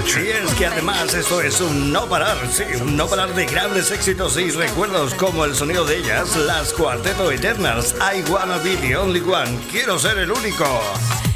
Y es que además esto es un no parar, sí, un no parar de grandes éxitos y recuerdos como el sonido de ellas, las Cuarteto Eternals, I Wanna Be the Only One, quiero ser el único.